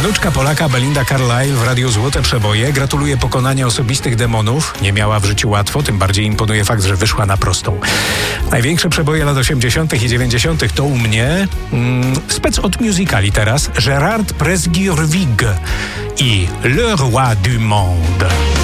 Wnuczka Polaka Belinda Carlisle w Radiu Złote Przeboje gratuluje pokonania osobistych demonów. Nie miała w życiu łatwo, tym bardziej imponuje fakt, że wyszła na prostą. Największe przeboje lat 80. i 90. to u mnie spec od musicali teraz Gérard Presburwig i Le Roi du Monde.